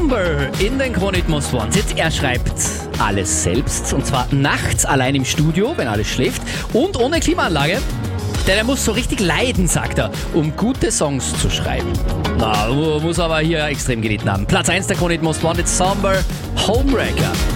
Somber in den Krone-Hit Most Wanted. Er schreibt alles selbst und zwar nachts allein im Studio, wenn alles schläft und ohne Klimaanlage. Denn er muss so richtig leiden, sagt er, um gute Songs zu schreiben. Na, muss aber hier extrem gelitten haben. Platz 1 der Krone-Hit Most Wanted, Somber, Homewrecker.